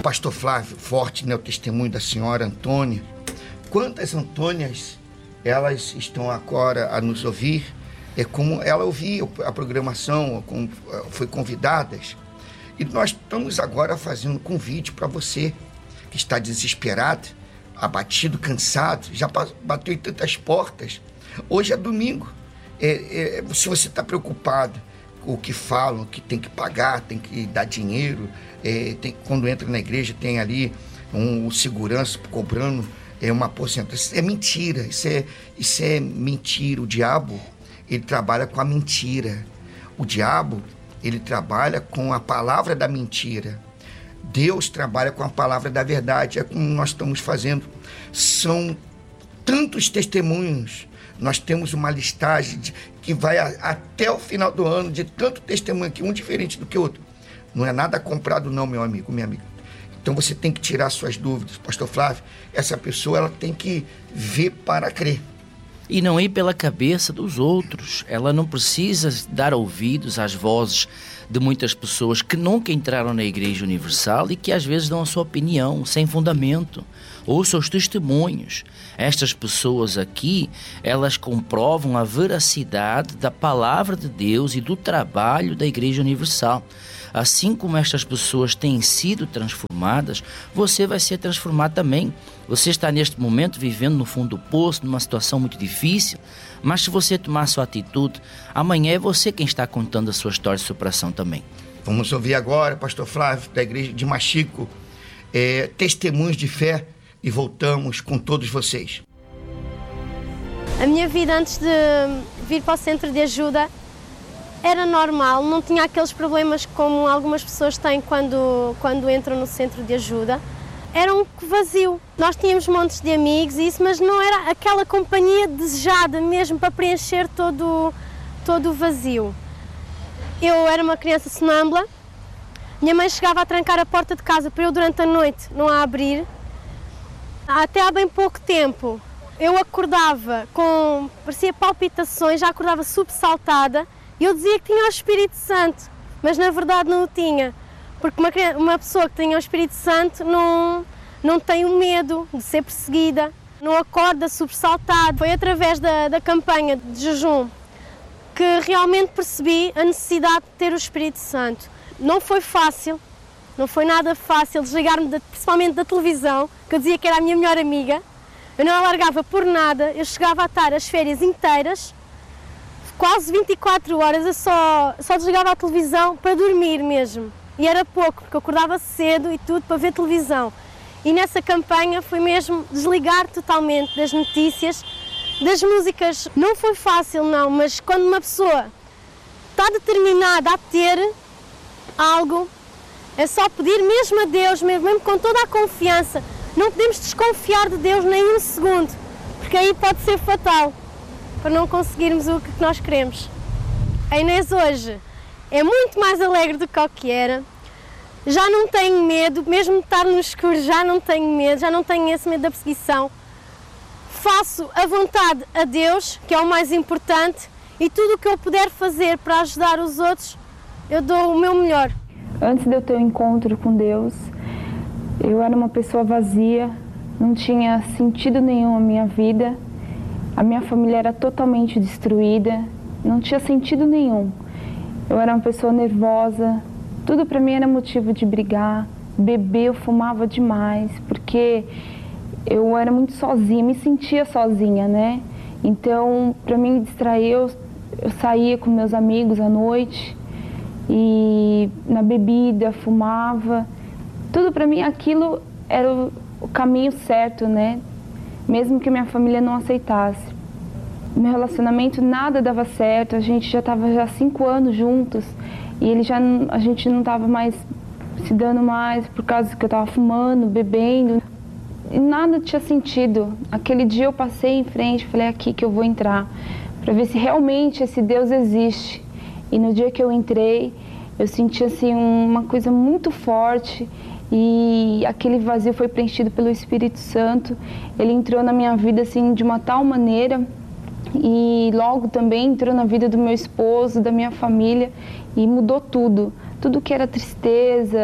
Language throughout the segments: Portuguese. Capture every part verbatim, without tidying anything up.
Pastor Flávio, forte, né, o testemunho da senhora Antônia. Quantas Antônias, elas estão agora a nos ouvir, é como ela ouvia a programação, como foi convidadas. E nós estamos agora fazendo um convite para você que está desesperado, abatido, cansado, já bateu em tantas portas. Hoje é domingo. É, é, se você está preocupado com o que falam, que tem que pagar, tem que dar dinheiro, é, tem, quando entra na igreja tem ali um, um segurança cobrando é, uma porcentagem. Isso é mentira, isso é, isso é mentira. O diabo, ele trabalha com a mentira. O diabo, ele trabalha com a palavra da mentira. Deus trabalha com a palavra da verdade. É como nós estamos fazendo. São tantos testemunhos. Nós temos uma listagem de, que vai a, até o final do ano de tanto testemunho aqui, um diferente do que o outro. Não é nada comprado não, meu amigo, minha amiga. Então você tem que tirar suas dúvidas. Pastor Flávio, essa pessoa ela tem que ver para crer. E não ir pela cabeça dos outros. Ela não precisa dar ouvidos às vozes de muitas pessoas que nunca entraram na Igreja Universal e que às vezes dão a sua opinião sem fundamento. Ouça os testemunhos. Estas pessoas aqui, elas comprovam a veracidade da palavra de Deus e do trabalho da Igreja Universal. Assim como estas pessoas têm sido transformadas, você vai ser transformado também. Você está neste momento vivendo no fundo do poço, numa situação muito difícil, mas se você tomar a sua atitude, amanhã é você quem está contando a sua história de superação também. Vamos ouvir agora, pastor Flávio, da igreja de Machico, é, testemunhos de fé, e voltamos com todos vocês. A minha vida antes de vir para o centro de ajuda era normal, não tinha aqueles problemas como algumas pessoas têm quando, quando entram no centro de ajuda. Era um vazio. Nós tínhamos montes de amigos e isso, mas não era aquela companhia desejada mesmo para preencher todo, todo o vazio. Eu era uma criança sonâmbula, minha mãe chegava a trancar a porta de casa para eu durante a noite não a abrir. Até há bem pouco tempo eu acordava com, parecia palpitações, já acordava subsaltada e eu dizia que tinha o Espírito Santo, mas na verdade não o tinha. Porque uma, uma pessoa que tem o Espírito Santo não, não tem o medo de ser perseguida, não acorda sobressaltado. Foi através da, da campanha de jejum que realmente percebi a necessidade de ter o Espírito Santo. Não foi fácil, não foi nada fácil desligar-me de, principalmente da televisão, que eu dizia que era a minha melhor amiga. Eu não a largava por nada, eu chegava a estar as férias inteiras, quase vinte e quatro horas, eu só, só desligava a televisão para dormir mesmo. E era pouco, porque eu acordava cedo e tudo para ver televisão. E nessa campanha foi mesmo desligar totalmente das notícias, das músicas. Não foi fácil, não, mas quando uma pessoa está determinada a ter algo, é só pedir mesmo a Deus, mesmo, mesmo com toda a confiança. Não podemos desconfiar de Deus nem um segundo, porque aí pode ser fatal, para não conseguirmos o que nós queremos. A Inês hoje é muito mais alegre do que o que era. Já não tenho medo, mesmo de estar no escuro, já não tenho medo, já não tenho esse medo da perseguição. Faço a vontade a Deus, que é o mais importante, e tudo o que eu puder fazer para ajudar os outros, eu dou o meu melhor. Antes de eu ter um encontro com Deus, eu era uma pessoa vazia, não tinha sentido nenhum a minha vida, a minha família era totalmente destruída, não tinha sentido nenhum. Eu era uma pessoa nervosa, tudo para mim era motivo de brigar, beber, eu fumava demais, porque eu era muito sozinha, me sentia sozinha, né? Então, para mim me distrair, eu, eu saía com meus amigos à noite e na bebida, fumava. Tudo para mim aquilo era o, o caminho certo, né? Mesmo que minha família não aceitasse. Meu relacionamento nada dava certo, a gente já estava já cinco anos juntos e ele já, a gente não estava mais se dando mais por causa que eu estava fumando, bebendo. E nada tinha sentido. Aquele dia eu passei em frente, falei, é aqui que eu vou entrar, para ver se realmente esse Deus existe. E no dia que eu entrei, eu senti assim uma coisa muito forte e aquele vazio foi preenchido pelo Espírito Santo. Ele entrou na minha vida assim de uma tal maneira e logo também entrou na vida do meu esposo, da minha família e mudou tudo. Tudo que era tristeza,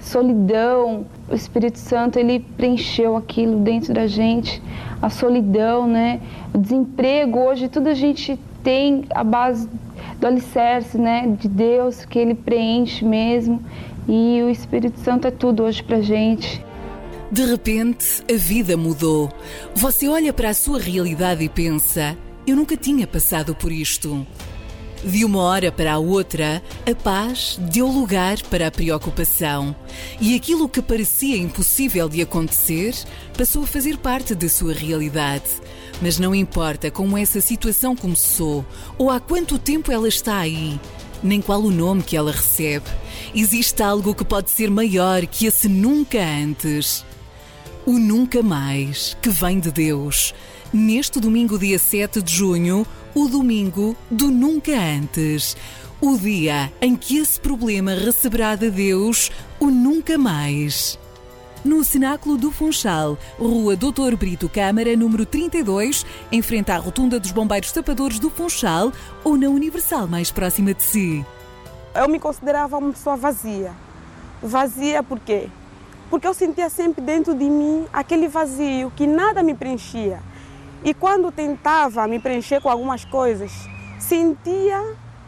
solidão. O Espírito Santo, ele preencheu aquilo dentro da gente, a solidão, né? O desemprego, hoje tudo a gente tem a base do alicerce, né? De Deus, que ele preenche mesmo, e o Espírito Santo é tudo hoje pra gente. De repente, a vida mudou. Você olha para a sua realidade e pensa: eu nunca tinha passado por isto. De uma hora para a outra, a paz deu lugar para a preocupação. E aquilo que parecia impossível de acontecer passou a fazer parte da sua realidade. Mas não importa como essa situação começou ou há quanto tempo ela está aí, nem qual o nome que ela recebe. Existe algo que pode ser maior que esse nunca antes. O nunca mais, que vem de Deus. Neste domingo, dia sete de junho, o domingo do nunca antes. O dia em que esse problema receberá de Deus o nunca mais. No Cenáculo do Funchal, Rua doutor Brito Câmara, número trinta e dois, em frente à Rotunda dos Bombeiros Tapadores do Funchal, ou na Universal mais próxima de si. Eu me considerava uma pessoa vazia. Vazia por quê? Porque eu sentia sempre dentro de mim aquele vazio que nada me preenchia. E quando tentava me preencher com algumas coisas, sentia,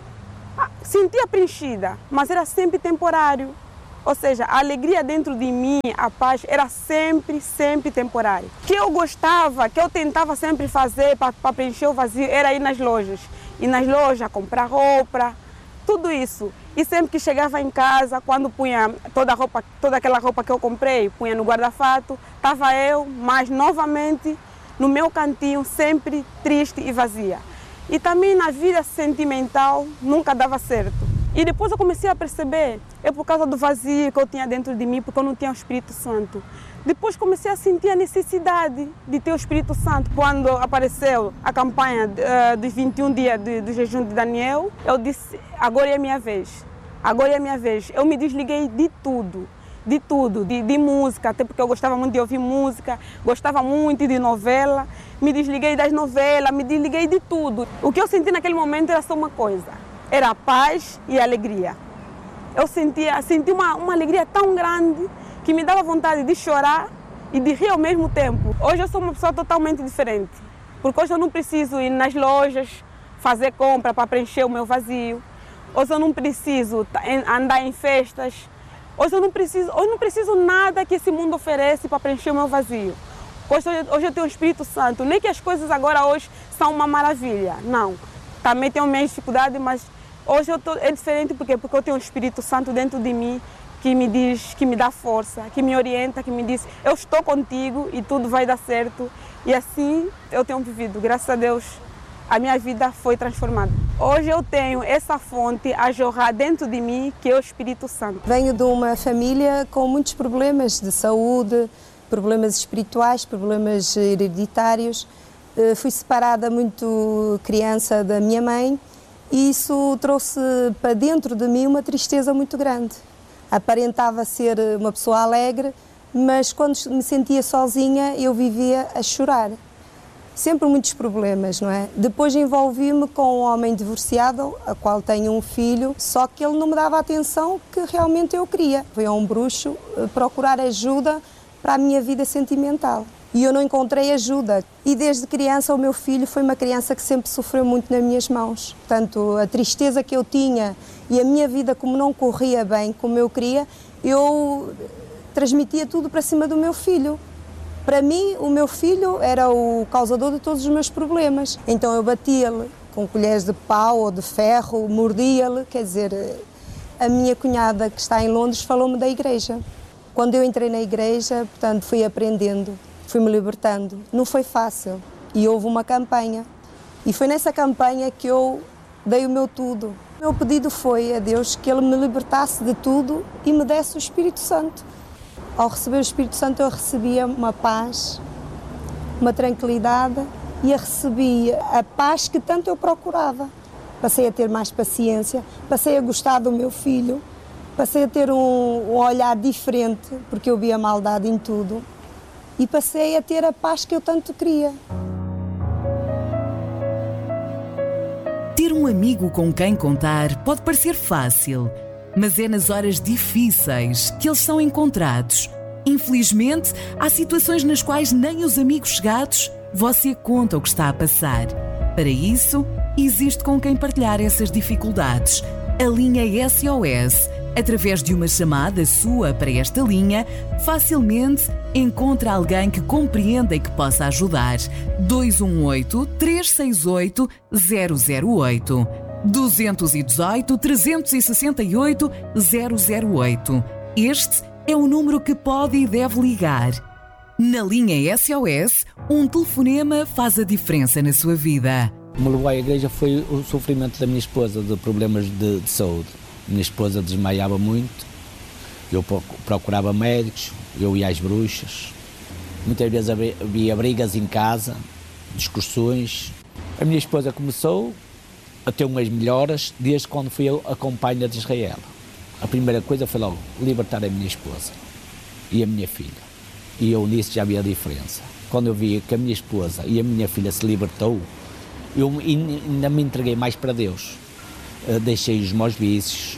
sentia preenchida, mas era sempre temporário. Ou seja, a alegria dentro de mim, a paz, era sempre, sempre temporária. O que eu gostava, que eu tentava sempre fazer para preencher o vazio, era ir nas lojas. Ir nas lojas, comprar roupa, tudo isso. E sempre que chegava em casa, quando punha toda a roupa, toda aquela roupa que eu comprei, punha no guarda-fato, estava eu, mas novamente no meu cantinho, sempre triste e vazia. E também na vida sentimental nunca dava certo. E depois eu comecei a perceber, é por causa do vazio que eu tinha dentro de mim, porque eu não tinha o Espírito Santo. Depois comecei a sentir a necessidade de ter o Espírito Santo. Quando apareceu a campanha uh, dos vinte e um dias do, do jejum de Daniel, eu disse, agora é a minha vez, agora é a minha vez. Eu me desliguei de tudo, de tudo, de, de música, até porque eu gostava muito de ouvir música, gostava muito de novela, me desliguei das novelas, me desliguei de tudo. O que eu senti naquele momento era só uma coisa, era a paz e a alegria. Eu sentia, senti uma, uma alegria tão grande que me dava vontade de chorar e de rir ao mesmo tempo. Hoje eu sou uma pessoa totalmente diferente, porque hoje eu não preciso ir nas lojas fazer compra para preencher o meu vazio. Hoje eu não preciso andar em festas. Hoje eu não preciso, hoje não preciso nada que esse mundo oferece para preencher o meu vazio. Hoje, hoje eu tenho o Espírito Santo. Nem que as coisas agora hoje são uma maravilha, não. Também tenho minhas dificuldades, mas hoje eu tô, é diferente porque, porque eu tenho o Espírito Santo dentro de mim que me diz, que me dá força, que me orienta, que me diz, eu estou contigo e tudo vai dar certo. E assim eu tenho vivido, graças a Deus, a minha vida foi transformada. Hoje eu tenho essa fonte a jorrar dentro de mim, que é o Espírito Santo. Venho de uma família com muitos problemas de saúde, problemas espirituais, problemas hereditários. Fui separada muito criança da minha mãe e isso trouxe para dentro de mim uma tristeza muito grande. Aparentava ser uma pessoa alegre, mas quando me sentia sozinha eu vivia a chorar. Sempre muitos problemas, não é? Depois envolvi-me com um homem divorciado, a qual tenho um filho, só que ele não me dava a atenção que realmente eu queria. Fui a um bruxo procurar ajuda para a minha vida sentimental. E eu não encontrei ajuda. E desde criança o meu filho foi uma criança que sempre sofreu muito nas minhas mãos. Portanto, a tristeza que eu tinha e a minha vida como não corria bem como eu queria, eu transmitia tudo para cima do meu filho. Para mim, o meu filho era o causador de todos os meus problemas. Então eu batia-lhe com colheres de pau ou de ferro, mordia-lhe. Quer dizer, a minha cunhada que está em Londres falou-me da igreja. Quando eu entrei na igreja, portanto, fui aprendendo, fui-me libertando. Não foi fácil e houve uma campanha. E foi nessa campanha que eu dei o meu tudo. O meu pedido foi a Deus que Ele me libertasse de tudo e me desse o Espírito Santo. Ao receber o Espírito Santo eu recebia uma paz, uma tranquilidade e a recebia a paz que tanto eu procurava. Passei a ter mais paciência, passei a gostar do meu filho, passei a ter um, um olhar diferente, porque eu via a maldade em tudo, e passei a ter a paz que eu tanto queria. Ter um amigo com quem contar pode parecer fácil, Mas é nas horas difíceis que eles são encontrados. Infelizmente, há situações nas quais nem os amigos chegados você conta o que está a passar. Para isso, existe com quem partilhar essas dificuldades. A linha S O S, através de uma chamada sua para esta linha, facilmente encontra alguém que compreenda e que possa ajudar. dois um oito, três seis oito, zero zero oito. dois um oito, três seis oito, zero zero oito. Este é o número que pode e deve ligar. Na linha S O S, um telefonema faz a diferença na sua vida. O que me levou à igreja foi o sofrimento da minha esposa de problemas de, de saúde. Minha esposa desmaiava muito, eu procurava médicos, eu ia às bruxas. Muitas vezes havia brigas em casa, discussões. A minha esposa começou a ter umas melhoras desde quando fui a companhia de Israel. A primeira coisa foi logo libertar a minha esposa e a minha filha. E eu nisso já havia a diferença. Quando eu vi que a minha esposa e a minha filha se libertou, eu ainda me entreguei mais para Deus. Uh, deixei os meus vícios,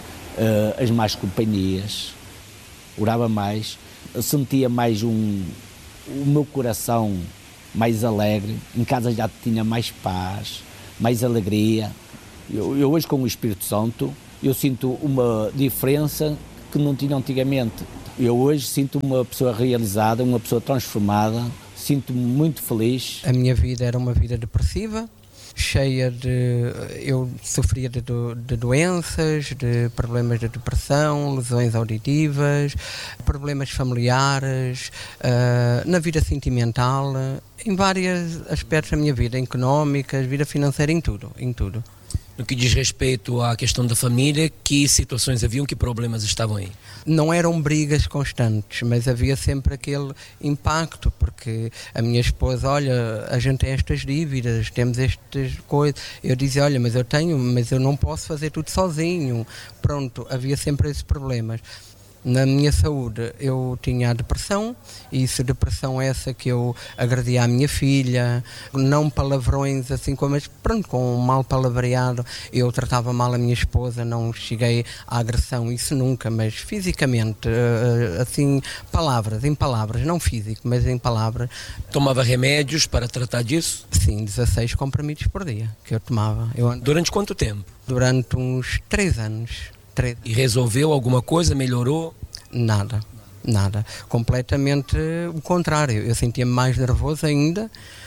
uh, as más companhias, orava mais, sentia mais um, o meu coração mais alegre, em casa já tinha mais paz, mais alegria. Eu, eu hoje com o Espírito Santo, eu sinto uma diferença que não tinha antigamente. Eu hoje sinto uma pessoa realizada, uma pessoa transformada, sinto-me muito feliz. A minha vida era uma vida depressiva, cheia de... Eu sofria de, de doenças, de problemas de depressão, lesões auditivas, problemas familiares, uh, na vida sentimental, em vários aspectos da minha vida, económicas, vida financeira, em tudo, em tudo. No que diz respeito à questão da família, que situações haviam, que problemas estavam aí? Não eram brigas constantes, mas havia sempre aquele impacto, porque a minha esposa, olha, a gente tem estas dívidas, temos estas coisas. Eu dizia, olha, mas eu tenho, mas eu não posso fazer tudo sozinho. Pronto, havia sempre esses problemas. Na minha saúde eu tinha a depressão, e isso, depressão essa que eu agredia à minha filha, não palavrões assim como, mas pronto, com um mal palavreado, eu tratava mal a minha esposa, não cheguei à agressão, isso nunca, mas fisicamente, assim, palavras, em palavras, não físico, mas em palavras. Tomava remédios para tratar disso? Sim, dezasseis comprimidos por dia que eu tomava. Eu... Durante quanto tempo? Durante uns três anos. E resolveu alguma coisa? Melhorou? Nada, nada. Completamente o contrário. Eu sentia-me mais nervoso ainda,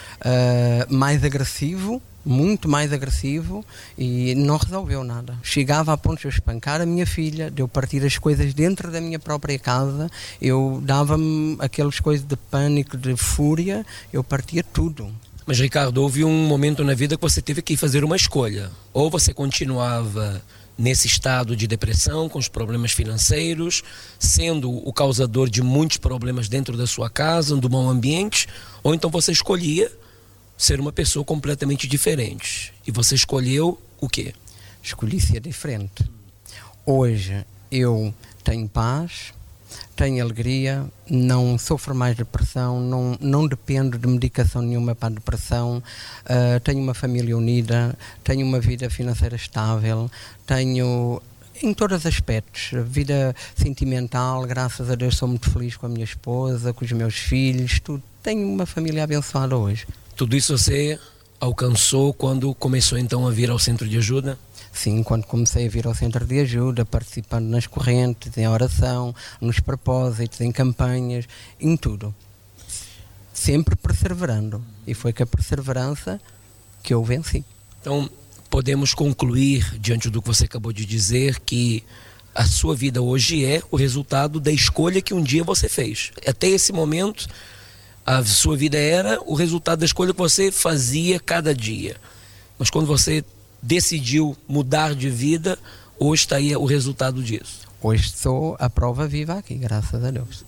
uh, mais agressivo, muito mais agressivo, e não resolveu nada. Chegava a ponto de eu espancar a minha filha, de eu partir as coisas dentro da minha própria casa, eu dava-me aquelas coisas de pânico, de fúria, eu partia tudo. Mas, Ricardo, houve um momento na vida que você teve que fazer uma escolha. Ou você continuava nesse estado de depressão, com os problemas financeiros, sendo o causador de muitos problemas dentro da sua casa, do mau ambiente, ou então você escolhia ser uma pessoa completamente diferente. E você escolheu o quê? Escolhi ser diferente. Hoje eu tenho paz, tenho alegria, não sofro mais depressão, não, não dependo de medicação nenhuma para a depressão, uh, tenho uma família unida, tenho uma vida financeira estável, tenho em todos os aspectos, vida sentimental, graças a Deus sou muito feliz com a minha esposa, com os meus filhos, tudo. Tenho uma família abençoada hoje. Tudo isso você alcançou quando começou então a vir ao centro de ajuda? Sim, quando comecei a vir ao centro de ajuda, participando nas correntes, em oração, nos propósitos, em campanhas, em tudo. Sempre perseverando. E foi com a perseverança que eu venci. Então, podemos concluir, diante do que você acabou de dizer, que a sua vida hoje é o resultado da escolha que um dia você fez. Até esse momento, a sua vida era o resultado da escolha que você fazia cada dia. Mas quando você decidiu mudar de vida, hoje está aí o resultado disso. Hoje sou a prova viva aqui, graças a Deus.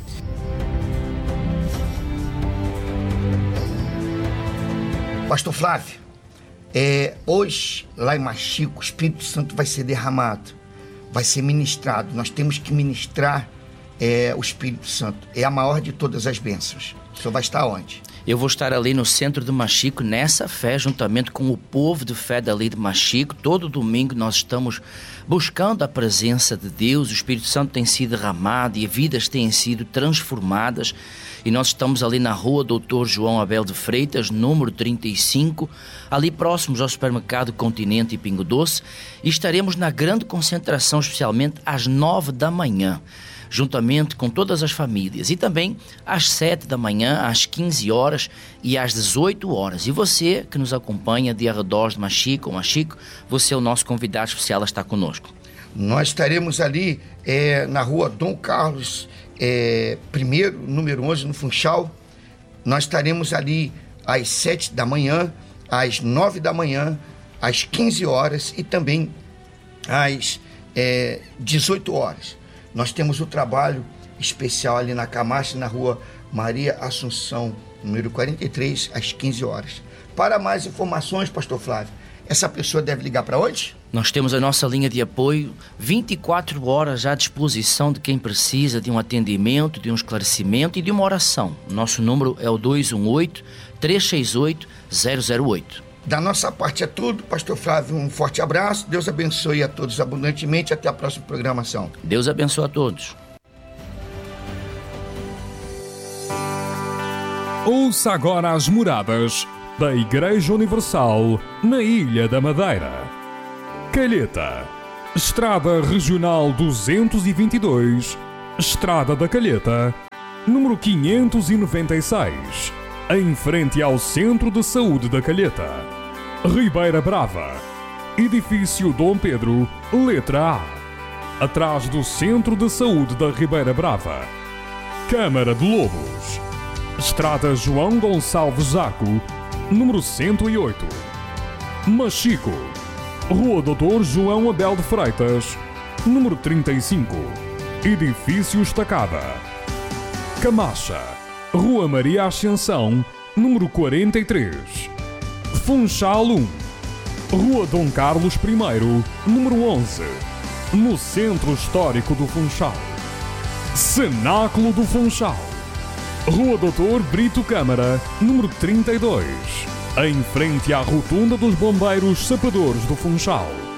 Pastor Flávio, é, hoje, lá em Machico, o Espírito Santo vai ser derramado, vai ser ministrado. Nós temos que ministrar é, o Espírito Santo. É a maior de todas as bênçãos. O senhor vai estar onde? Eu vou estar ali no centro de Machico, nessa fé, juntamente com o povo de fé dali de Machico. Todo domingo nós estamos buscando a presença de Deus, o Espírito Santo tem sido derramado e vidas têm sido transformadas. E nós estamos ali na rua doutor João Abel de Freitas, número trinta e cinco, ali próximos ao supermercado Continente e Pingo Doce. E estaremos na grande concentração, especialmente às nove da manhã. Juntamente com todas as famílias, e também às sete da manhã, às quinze horas e às dezoito horas. E você que nos acompanha de arredores de Machico, Machico, você é o nosso convidado especial a estar conosco. Nós estaremos ali é, na rua Dom Carlos é, primeiro, número onze, no Funchal. Nós estaremos ali às sete da manhã, às nove da manhã, às quinze horas e também às é, dezoito horas. Nós temos o trabalho especial ali na Camacha, na rua Maria Assunção, número quarenta e três, às quinze horas. Para mais informações, pastor Flávio, essa pessoa deve ligar para onde? Nós temos a nossa linha de apoio vinte e quatro horas à disposição de quem precisa de um atendimento, de um esclarecimento e de uma oração. Nosso número é o dois um oito, três seis oito, zero zero oito. Da nossa parte é tudo, pastor Flávio, um forte abraço, Deus abençoe a todos abundantemente, até a próxima programação. Deus abençoe a todos. Ouça agora as moradas da Igreja Universal na Ilha da Madeira. Calheta, Estrada Regional duzentos e vinte e dois, Estrada da Calheta, número quinhentos e noventa e seis, em frente ao Centro de Saúde da Calheta. Ribeira Brava, Edifício Dom Pedro, letra A, atrás do Centro de Saúde da Ribeira Brava. Câmara de Lobos, Estrada João Gonçalves Zaco, número cento e oito. Machico, Rua doutor João Abel de Freitas, número trinta e cinco, Edifício Estacada. Camacha, Rua Maria Ascensão, número quarenta e três. Funchal um, Rua Dom Carlos primeiro, número onze, no Centro Histórico do Funchal. Cenáculo do Funchal, Rua doutor Brito Câmara, número trinta e dois, em frente à Rotunda dos Bombeiros Sapadores do Funchal.